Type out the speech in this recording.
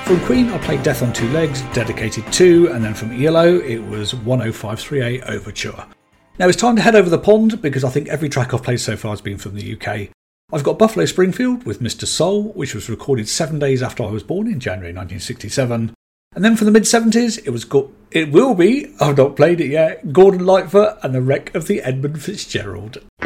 From Queen, I played Death on Two Legs, Dedicated 2, and then from ELO, it was 10538 Overture. Now it's time to head over the pond, because I think every track I've played so far has been from the UK. I've got Buffalo Springfield with Mr. Soul, which was recorded 7 days after I was born in January 1967. And then from the mid-70s, it will be, I've not played it yet, Gordon Lightfoot and the Wreck of the Edmund Fitzgerald.